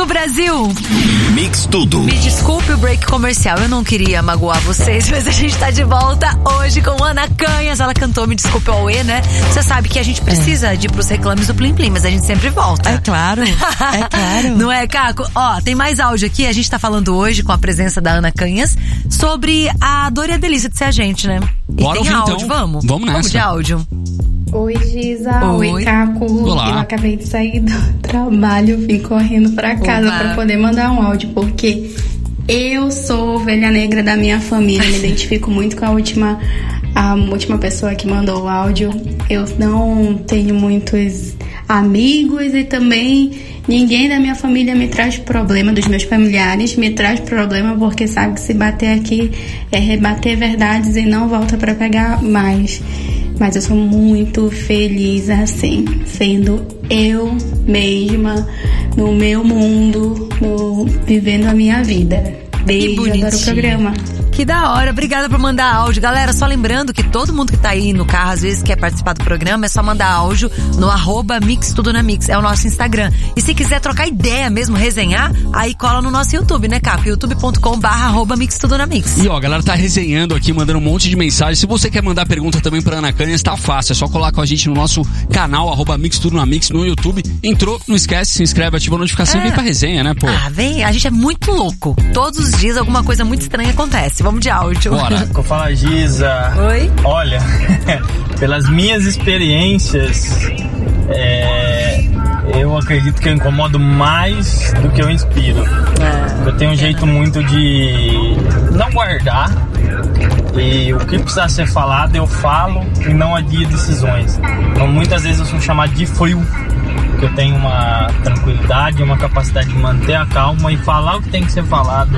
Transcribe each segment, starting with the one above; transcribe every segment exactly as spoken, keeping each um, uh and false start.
do Brasil. Mix Tudo. Me desculpe o break comercial, eu não queria magoar vocês, mas a gente tá de volta hoje com Ana Canhas. Ela cantou Me Desculpe ao E, né? Você sabe que a gente precisa é. de ir pros reclames do Plim Plim, mas a gente sempre volta. É claro, é claro. Não é, Caco? Ó, tem mais áudio aqui. A gente tá falando hoje com a presença da Ana Canhas sobre a dor e a delícia de ser a gente, né? E Bora tem ouvir, áudio, então. vamos? Vamos nessa. Vamos de áudio. Oi, Giza. Oi. Oi, Caco. Olá. Eu acabei de sair do trabalho, vim correndo pra casa Opa. pra poder mandar um áudio, porque eu sou ovelha negra da minha família, me identifico muito com a última, a última pessoa que mandou o áudio. Eu não tenho muitos amigos e também ninguém da minha família me traz problema, dos meus familiares me traz problema, porque sabe que se bater aqui é rebater verdades e não volta pra pegar mais. Mas eu sou muito feliz assim, sendo eu mesma, no meu mundo, no, vivendo a minha vida. Beijo, adoro o programa. Que da hora, obrigada por mandar áudio. Galera, só lembrando que todo mundo que tá aí no carro, às vezes quer participar do programa, é só mandar áudio no arroba Mix Tudo na Mix, é o nosso Instagram. E se quiser trocar ideia mesmo, resenhar, aí cola no nosso YouTube, né, Caco? youtube ponto com barra arroba Mix Tudo na Mix. E ó, a galera tá resenhando aqui, mandando um monte de mensagem. Se você quer mandar pergunta também pra Ana Canhas, tá fácil. É só colar com a gente no nosso canal, arroba Mix Tudo na Mix, no YouTube. Entrou, não esquece, se inscreve, ativa a notificação É. e vem pra resenha, né, pô? Ah, vem, a gente é muito louco. Todos os dias alguma coisa muito estranha acontece. Vamos de áudio. Bora. Fala, Giza. Oi? Olha, pelas minhas experiências, é, eu acredito que eu incomodo mais do que eu inspiro. É. Eu tenho um jeito muito de não guardar, e o que precisar ser falado eu falo e não adio decisões. Então muitas vezes eu sou chamado de frio, porque eu tenho uma tranquilidade, uma capacidade de manter a calma e falar o que tem que ser falado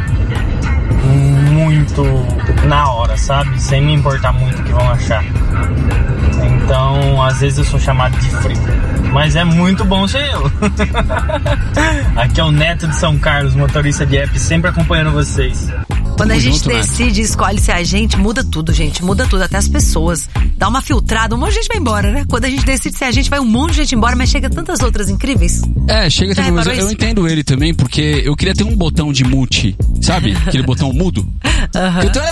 muito na hora, sabe? Sem me importar muito o que vão achar. Então, às vezes eu sou chamado de frio, mas é muito bom ser eu. Aqui é o Neto de São Carlos, motorista de app, sempre acompanhando vocês. Quando a Tamo gente junto, Neto. decide e escolhe ser a gente, muda tudo, gente. Muda tudo, até as pessoas. Dá uma filtrada, um monte de gente vai embora, né? Quando a gente decide ser a gente, vai um monte de gente embora, mas chega tantas outras incríveis. É, chega Já também, mas eu, reparou eu isso? entendo ele também, porque eu queria ter um botão de mute, sabe? Aquele botão mudo. Que eu tô-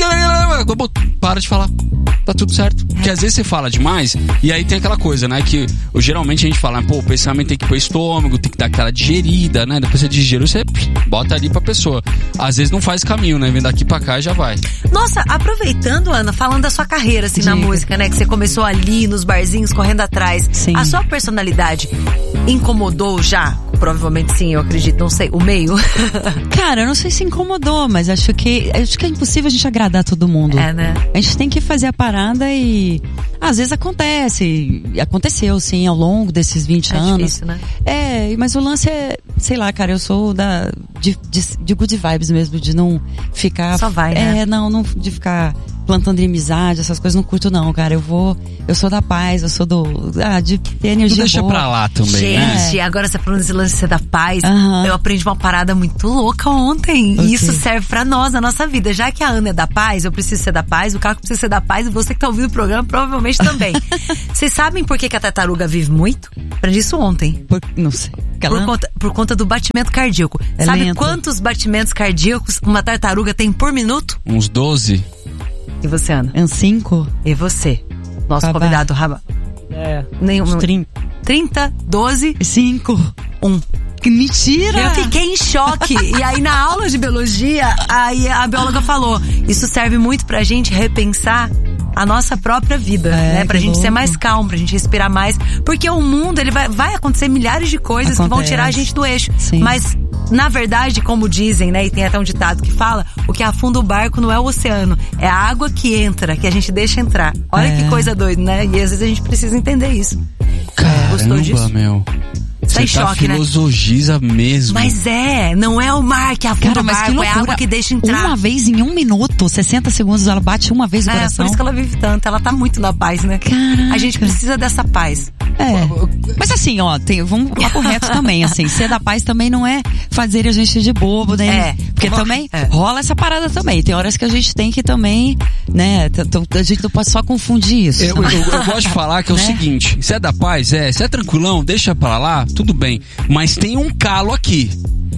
eu bot- Para de falar. Tá tudo certo. Porque às vezes você fala demais, e aí tem aquela coisa, né? Que eu, geralmente a gente fala, pô, o pensamento tem que ir pro estômago, tem que dar aquela digerida, né? Depois você digeriu, você pff, bota ali pra pessoa. Às vezes não faz caminho, né? Vem daqui pra cá e já vai. Nossa, aproveitando, Ana, falando da sua carreira, assim, na Diga. música, né? Que você começou ali, nos barzinhos, correndo atrás. Sim. A sua personalidade incomodou já? Provavelmente sim, eu acredito, não sei, o meio. Cara, eu não sei se incomodou, mas acho que acho que é impossível a gente agradar todo mundo. É, né? A gente tem que fazer a parada e às vezes acontece, e aconteceu sim ao longo desses vinte É anos. difícil, né? É, mas o lance é, sei lá, cara, eu sou da de, de, de good vibes mesmo, de não ficar Só vai, é, né? não, não de ficar plantando inimizade, essas coisas não curto não, cara. Eu vou, eu sou da paz, eu sou do ah, de ter Tu energia deixa boa. pra lá também, né? Gente, agora você falando desse lance de ser da paz, Aham. eu aprendi uma parada muito louca ontem. O E isso quê? serve pra nós, na nossa vida. Já que a Ana é da paz, eu preciso ser da paz, o Caco precisa ser da paz, e você que tá ouvindo o programa provavelmente também. Vocês sabem por que, que a tartaruga vive muito? Aprendi isso ontem. Por, não sei. Por Ela- conta, por conta do batimento cardíaco. É Sabe lento. quantos batimentos cardíacos uma tartaruga tem por minuto? Uns doze. E você, Ana? É um cinco? E você? Nosso Babá. convidado, Raba. É. Nenhum. Uns trinta. trinta, doze, Cinco. um. Que mentira! Eu fiquei em choque. E aí, na aula de biologia, aí a bióloga falou: isso serve muito pra gente repensar a nossa própria vida, É, né? Pra que gente ser louco. mais calmo, pra gente respirar mais. Porque o mundo, ele vai, vai acontecer milhares de coisas que vão Acontece. tirar a gente do eixo. Sim. Mas, na verdade, como dizem, né? E tem até um ditado que fala: o que afunda o barco não é o oceano, é a água que entra, que a gente deixa entrar. Olha É. que coisa doida, né? E às vezes a gente precisa entender isso. Gostou disso? Caramba, meu. Tá em Você tá choque, né? filosofisa mesmo. Mas é, não é o mar que afunda Cara, o mas que barco, é a loucura. água que deixa entrar. Uma vez em um minuto, sessenta segundos, ela bate uma vez o É, por coração. isso que ela vive tanto. Ela tá muito na paz, né? Caraca. A gente precisa dessa paz. É. Mas assim, ó, tem, vamos lá correto também, assim, ser da paz também não é fazer a gente de bobo, né? É. Porque também É. rola essa parada também. Tem horas que a gente tem que também, né? t- t- A gente não pode só confundir isso. Eu, eu, eu gosto de falar que é o Né? seguinte: se é da paz, é, se é tranquilão, deixa pra lá, tudo bem. Mas tem um calo aqui.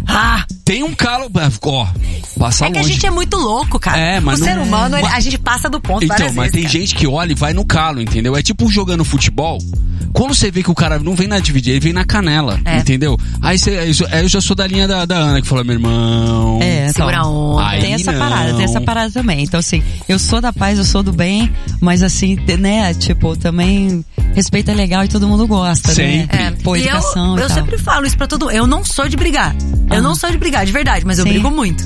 Ah! Tem um calo, ó, passa É que longe. a gente é muito louco, cara. É, mas o não- ser humano, ele- mas- a gente passa do ponto Então, várias mas vezes, tem cara. gente que olha e vai no calo, entendeu? É tipo jogando futebol. Quando você vê que o cara não vem na dividida, ele vem na canela, É. entendeu? Aí você, aí eu já sou da linha da, da Ana, que falou, meu irmão... É, Segura a então, onda. Aí tem essa não. parada, tem essa parada também. Então, assim, eu sou da paz, eu sou do bem, mas assim, né, tipo, também respeito é legal e todo mundo gosta, Sempre. né? Pô, E educação eu, e eu tal. sempre falo isso pra todo mundo. Eu não sou de brigar. Eu Ah. não sou de brigar, de verdade, mas eu Sim. brigo muito.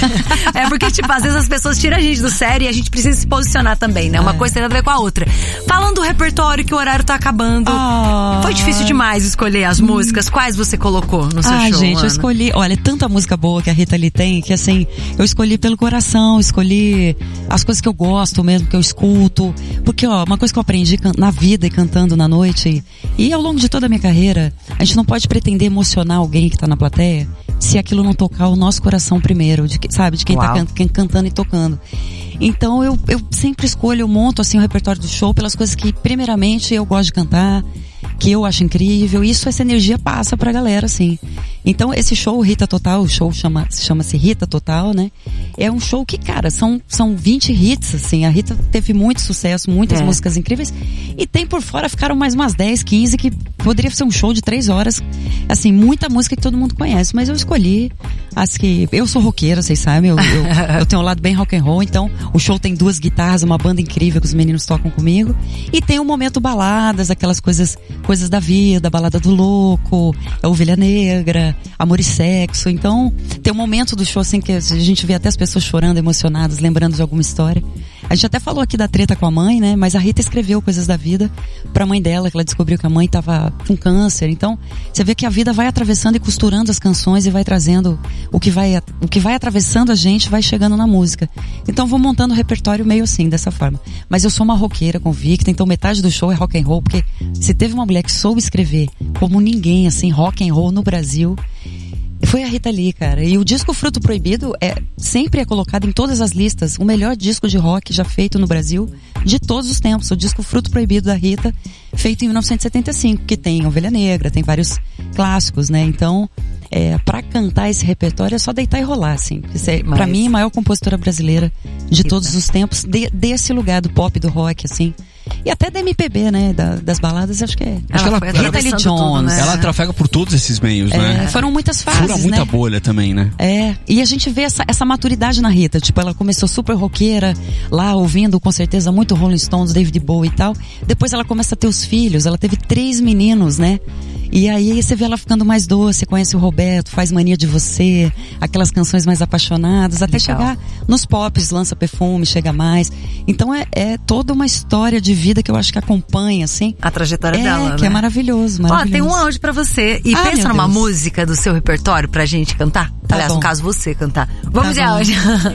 É porque, tipo, às vezes as pessoas tiram a gente do sério e a gente precisa se posicionar também, né? Uma É. coisa tem a ver com a outra. Falando do repertório, que o horário tá acabando. Ah. Foi difícil demais escolher as músicas. Quais você colocou no seu Ah, show, gente, eu Ana? escolhi, olha, tanta música boa que a Rita Lee tem, que assim, eu escolhi pelo coração, escolhi as coisas que eu gosto mesmo, que eu escuto, porque ó, uma coisa que eu aprendi can- na vida e cantando na noite, e ao longo de toda a minha carreira, a gente não pode pretender emocionar alguém que tá na plateia, se aquilo não tocar o nosso coração primeiro, de, que- sabe, de quem tá Uau. can- quem cantando e tocando. Então eu, eu sempre escolho, eu monto assim o repertório do show pelas coisas que primeiramente eu gosto de cantar, que eu acho incrível, e isso, essa energia passa pra galera, assim. Então esse show Rita Total, o show chama, chama-se Rita Total, né? É um show que, cara, são, são vinte hits, assim, a Rita teve muito sucesso, muitas É. músicas incríveis, e tem por fora, ficaram mais umas dez, quinze, que poderia ser um show de três horas, assim, muita música que todo mundo conhece, mas eu escolhi as que, eu sou roqueira, vocês sabem, eu, eu, eu tenho um lado bem rock and roll, então o show tem duas guitarras, uma banda incrível que os meninos tocam comigo, e tem um momento baladas, aquelas coisas, coisas da vida, balada do louco, a Ovelha Negra, amor e sexo, então tem um momento do show assim que a gente vê até as pessoas chorando, emocionadas, lembrando de alguma história. A gente até falou aqui da treta com a mãe, né, mas a Rita escreveu coisas da vida pra mãe dela, que ela descobriu que a mãe tava com câncer, então você vê que a vida vai atravessando e costurando as canções e vai trazendo o que vai, o que vai atravessando a gente, vai chegando na música. Então vou montando o repertório meio assim, dessa forma. Mas eu sou uma roqueira convicta, então metade do show é rock and roll, porque se teve uma mulher que soube escrever como ninguém, assim, rock and roll no Brasil, foi a Rita Lee, cara. E o disco Fruto Proibido é, sempre é colocado em todas as listas, o melhor disco de rock já feito no Brasil de todos os tempos. O disco Fruto Proibido da Rita, feito em mil novecentos e setenta e cinco, que tem Ovelha Negra, tem vários clássicos, né? Então, é, pra cantar esse repertório é só deitar e rolar, assim. Você, Mas- pra mim, a maior compositora brasileira de Rita. todos os tempos, de, desse lugar do pop, do rock, assim. E até da M P B, né? Da- das baladas, acho que é. Acho que ela- foi ela- Rita Lee atravessando tudo, Jones. né? Ela trafega por todos esses meios, É, né? foram muitas fases, Fura muita né? bolha também, né? É, e a gente vê essa, essa maturidade na Rita, tipo, ela começou super roqueira, lá ouvindo com certeza muito Rolling Stones, David Bowie e tal, depois ela começa a ter os filhos, ela teve três meninos, né? E aí você vê ela ficando mais doce, conhece o Roberto, faz Mania de Você, aquelas canções mais apaixonadas, até Legal. chegar nos pops, lança Perfume, Chega Mais. Então é, é toda uma história de vida que eu acho que acompanha, assim. A trajetória É, dela, que né? é maravilhoso, Ó, maravilhoso. tem um áudio pra você. E Ah, pensa meu numa Deus. música do seu repertório pra gente cantar. Tá Aliás, bom. no caso, você cantar. Vamos de Tá bom. áudio.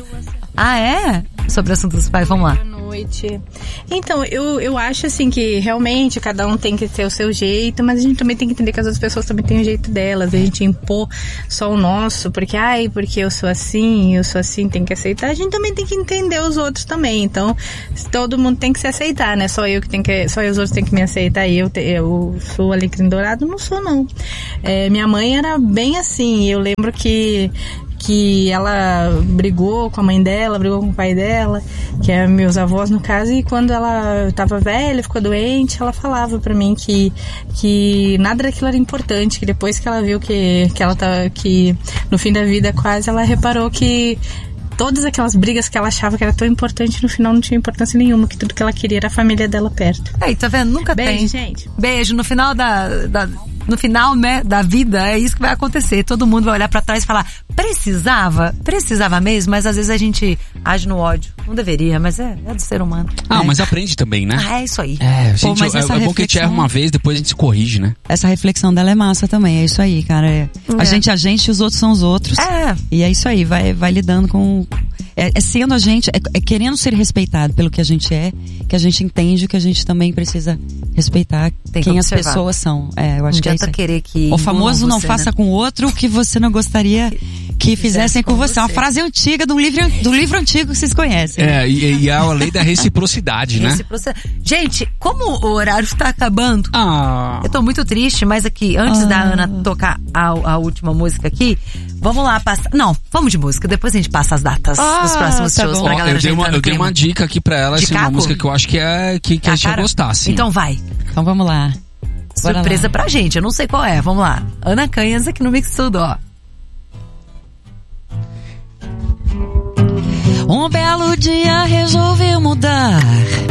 Ah, é? Sobre o assunto dos pais, vamos lá. Boa noite. Então, eu, eu acho assim que realmente cada um tem que ter o seu jeito, mas a gente também tem que entender que as outras pessoas também têm o jeito delas. A gente impor só o nosso, porque, ai, porque eu sou assim, eu sou assim, tem que aceitar. A gente também tem que entender os outros também. Então, todo mundo tem que se aceitar, né? Só eu que tenho que, só os outros têm que me aceitar. Eu, te- eu sou alecrim dourado? Não sou, não. É, minha mãe era bem assim. Eu lembro que que ela brigou com a mãe dela, brigou com o pai dela, que é meus avós no caso, e quando ela tava velha, ficou doente, ela falava pra mim que, que nada daquilo era importante, que depois que ela viu que, que ela tá, que no fim da vida quase, ela reparou que todas aquelas brigas que ela achava que era tão importante, no final não tinha importância nenhuma, que tudo que ela queria era a família dela perto. Aí, tá vendo? Nunca Beijo, tem. gente. Beijo. No final da, da- no final, né, da vida, é isso que vai acontecer. Todo mundo vai olhar pra trás e falar, precisava? Precisava mesmo, mas às vezes a gente age no ódio. Não deveria, mas é, é do ser humano. Ah, É. mas aprende também, né? Ah, é isso aí. É, Pô, gente, mas é, essa é bom que a gente erra reflexão- uma vez, depois a gente se corrige, né? Essa reflexão dela é massa também, é isso aí, cara. É, É. A gente é a gente e os outros são os outros. É. E é isso aí, vai, vai lidando com... É, é sendo a gente, é, é querendo ser respeitado pelo que a gente é, que a gente entende que a gente também precisa respeitar Tem que quem as observar. pessoas são. É, eu Não acho que é isso adianta aí. querer que O famoso engulam não você, faça né? com o outro o que você não gostaria que que fizessem com você. Uma frase antiga do livro, do livro antigo que vocês conhecem. É, e, e a lei da reciprocidade, né? Reciprocidade. Gente, como o horário está acabando, Ah. eu tô muito triste, mas aqui, antes Ah. da Ana tocar a, a última música aqui, vamos lá passar. Não, vamos de música, depois a gente passa as datas Ah, dos próximos tá shows bom. pra Ó, galera eu dei já uma, entrar no eu dei clima. uma dica aqui pra ela, De assim, uma Caco? música que eu acho que, é, que, que A a gente ia cara? gostar, assim. Então vai. Então vamos lá. Bora Surpresa lá. pra gente, eu não sei qual é. Vamos lá. Ana Canhas aqui no Mix Tudo, ó. Um belo dia resolvi mudar